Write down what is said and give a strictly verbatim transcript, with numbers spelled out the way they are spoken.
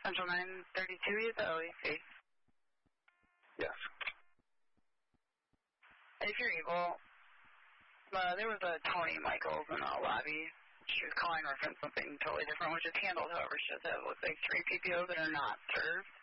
Central nine thirty-two, is the L E C? Yes. If you're able, uh, there was a Tony Michaels in the lobby. She was calling reference something totally different, which is handled, however, she does have, looks like three P P Os that are not served.